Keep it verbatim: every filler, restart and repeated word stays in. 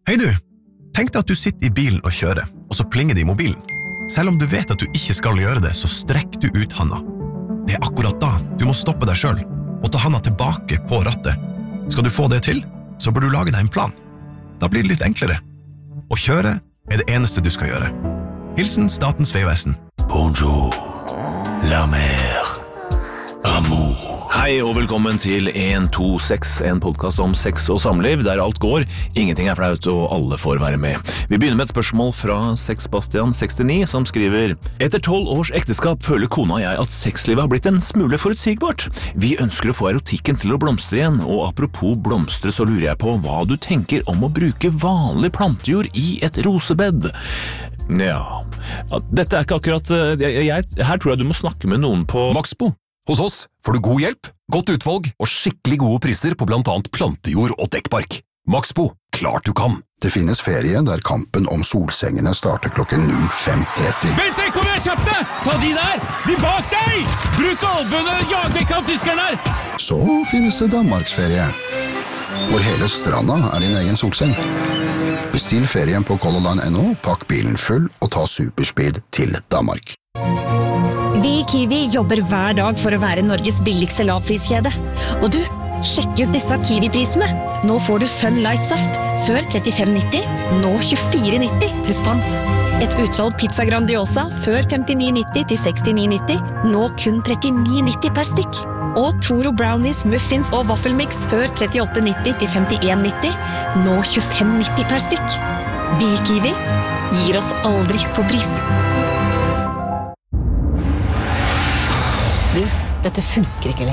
Hei du, tenk deg at du sitter i bilen og kjører, og så plinger det i mobilen. Selv om du vet at du ikke skal gjøre det, så strekk du ut handa. Det er akkurat da du må stoppe deg selv, og ta handa tilbake på rattet. Skal du få det til, så bør du lage deg en plan. Da blir det litt enklere. Å kjøre er det eneste du skal gjøre. Hilsen Statens vegvesen. Bonjour, la mer, amour. Hei og velkommen til en to seks, en podcast om sex og samliv, der alt går, ingenting er flaut og alle får være med. Vi begynner med et spørsmål fra Sexbastian sekstini, som skriver: Etter tolv års ekteskap føler kona og jeg at sexlivet har blitt en smule forutsigbart. Vi ønsker å få erotikken til å blomstre igjen, og apropos blomstre så lurer jeg på hva du tenker om å bruke vanlig plantejord i et rosebed. Ja, dette er ikke akkurat... Jeg, jeg, her tror jeg du må snakke med noen på... Maxbo. Hos oss får du god hjelp, godt utvalg og skikkelig gode priser på blant annet plantejord og dekkbark. Maxbo, klart du kan! Det finnes ferie der kampen om solsengene starter klokken null fem tretti. Vent deg, kom igjen, kjapt deg! Ta de der! De bak deg! Bruk albøene, jag vekk av tyskerne her! Så finnes det Danmarksferie, hvor hele stranda er din egen solseng. Bestill ferien på Color Line punktum no, pakk bilen full og ta superspeed til Danmark. Vi i Kiwi jobber hver dag for å være Norges billigste lavpriskjede. Og du, sjekk ut disse Kiwi-prisene. Nå får du Fun Light-saft, før trettifem nitti, nå tjuefire nitti pluss pant. Et utvalg pizza Grandiosa, før femtini nitti til sekstini nitti, nå kun trettini nitti per stykk. Og Toro Brownies, Muffins og Waffelmix, før trettiåtte nitti til femtien nitti, nå tjuefem nitti per stykk. Vi i Kiwi gir oss aldri på pris. Du, dette funker ikke lenger.